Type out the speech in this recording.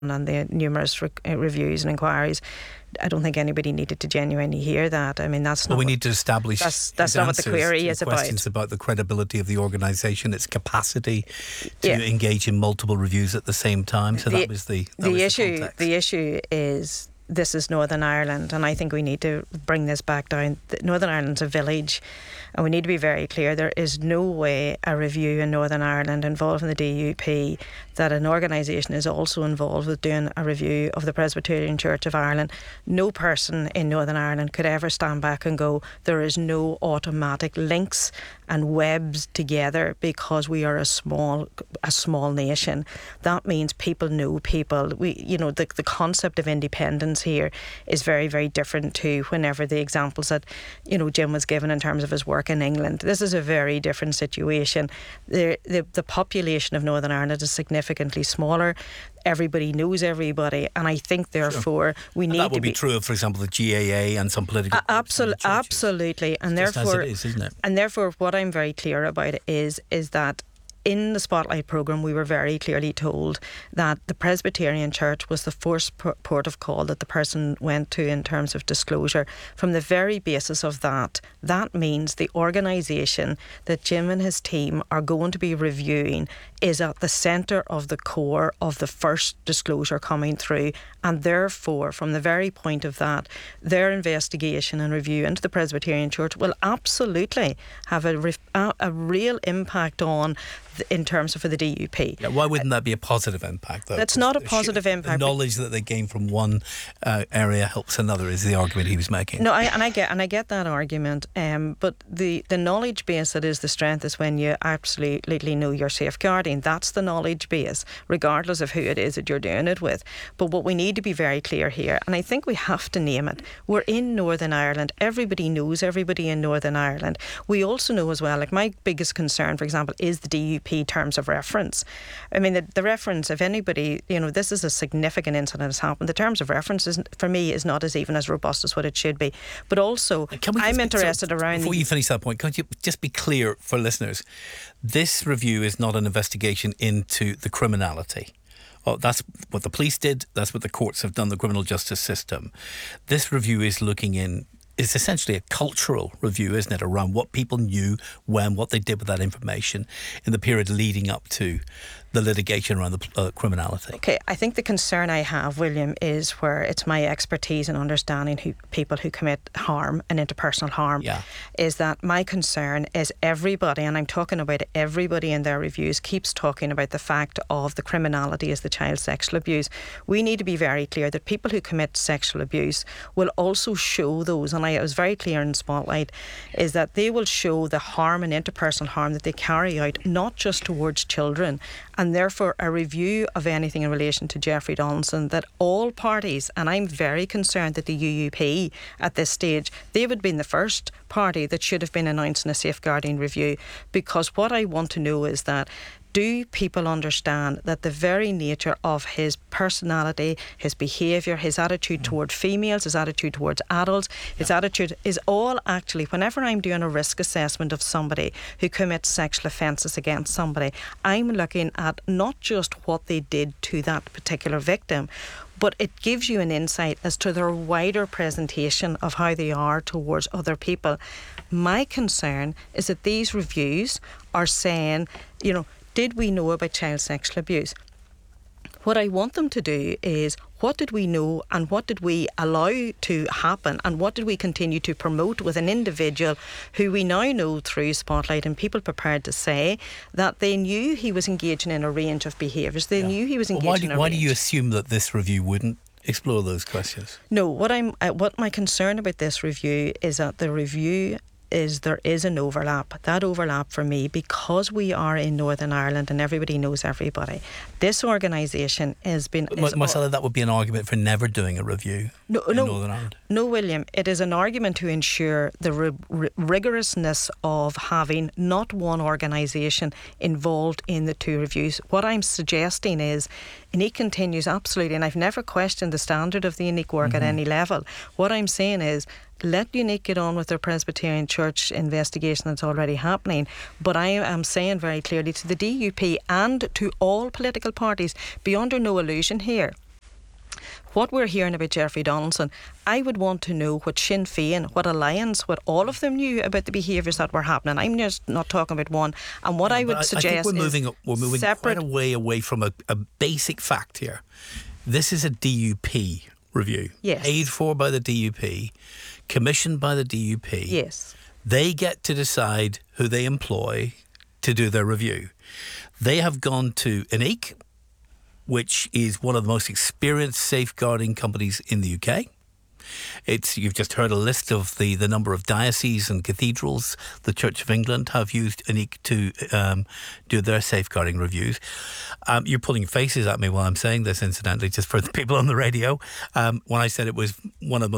and the numerous reviews and inquiries, I don't think anybody needed to genuinely hear that. I mean, that's not. Well, we need to establish. That's not what the query is about. Questions about the credibility of the organisation, its capacity to engage in multiple reviews at the same time. So that was the issue. The issue is, this is Northern Ireland, and I think we need to bring this back down. Northern Ireland's a village, and we need to be very clear. There is no way a review in Northern Ireland involving the DUP that an organisation is also involved with doing a review of the Presbyterian Church of Ireland. No person in Northern Ireland could ever stand back and go, there is no automatic links and webs together because we are a small nation. That means people know people. The concept of independence here is very, very different to whenever the examples that Jim was given in terms of his work in England. This is a very different situation. The population of Northern Ireland is significantly smaller. Everybody knows everybody, and I think therefore we need to be. That would be true of, for example, the GAA and some political groups. Absolutely, and therefore, as it is, isn't it? And therefore, what I'm very clear about is that in the Spotlight programme, we were very clearly told that the Presbyterian Church was the first port of call that the person went to in terms of disclosure. From the very basis of that means the organisation that Jim and his team are going to be reviewing is at the centre of the core of the first disclosure coming through, and therefore, from the very point of that, their investigation and review into the Presbyterian Church will absolutely have a real impact on in terms of for the DUP. Yeah, why wouldn't that be a positive impact, though? That's not a positive impact. The knowledge that they gain from one area helps another is the argument he was making. No, I get that argument. But the knowledge base that is the strength is when you absolutely know you're safeguarding. That's the knowledge base, regardless of who it is that you're doing it with. But what we need to be very clear here, and I think we have to name it, we're in Northern Ireland. Everybody knows everybody in Northern Ireland. We also know as well, like my biggest concern, for example, is the DUP terms of reference. I mean, the reference, if anybody, this is a significant incident has happened. The terms of reference for me is not even as robust as what it should be. But also, I'm interested around. Before you finish that point, could you just be clear for listeners? This review is not an investigation into the criminality. Oh, that's what the police did. That's what the courts have done, the criminal justice system. This review is looking in. It's essentially a cultural review, isn't it, around what people knew when, what they did with that information in the period leading up to the litigation around the criminality. Okay, I think the concern I have, William, is where it's my expertise in understanding people who commit harm and interpersonal harm, is that my concern is everybody, and I'm talking about everybody in their reviews, keeps talking about the fact of the criminality as the child sexual abuse. We need to be very clear that people who commit sexual abuse will also show those, and I was very clear in Spotlight, is that they will show the harm and interpersonal harm that they carry out, not just towards children. And therefore, a review of anything in relation to Jeffrey Donaldson, that all parties, and I'm very concerned that the UUP at this stage, they would have been the first party that should have been announcing a safeguarding review, because what I want to know is that do people understand that the very nature of his personality, his behaviour, his attitude toward females, his attitude towards adults, his attitude is all actually, whenever I'm doing a risk assessment of somebody who commits sexual offences against somebody, I'm looking at not just what they did to that particular victim, but it gives you an insight as to their wider presentation of how they are towards other people. My concern is that these reviews are saying, did we know about child sexual abuse? What I want them to do is, what did we know and what did we allow to happen and what did we continue to promote with an individual who we now know through Spotlight and people prepared to say that they knew he was engaging in a range of behaviours. They knew he was engaging in a range. Why do you assume that this review wouldn't explore those questions? No, what my concern about this review is that the review is there is an overlap. That overlap for me, because we are in Northern Ireland and everybody knows everybody, this organisation has been... Marcella, that would be an argument for never doing a review in Northern Ireland. No, William, it is an argument to ensure the rigorousness of having not one organisation involved in the two reviews. What I'm suggesting is Unique continues absolutely, and I've never questioned the standard of the Unique work at any level. What I'm saying is, let Unique get on with their Presbyterian Church investigation that's already happening. But I am saying very clearly to the DUP and to all political parties, be under no illusion here what we're hearing about Jeffrey Donaldson, I would want to know what Sinn Féin, what Alliance, what all of them knew about the behaviours that were happening. I'm just not talking about one. And what I would suggest I think we're moving separate, quite a way away from a basic fact here. This is a DUP review. Yes. Paid for by the DUP, commissioned by the DUP. Yes. They get to decide who they employ to do their review. They have gone to Unique, which is one of the most experienced safeguarding companies in the UK. You've just heard a list of the number of dioceses and cathedrals the Church of England have used Unique to do their safeguarding reviews. You're pulling faces at me while I'm saying this, incidentally, just for the people on the radio. When I said it was one of the most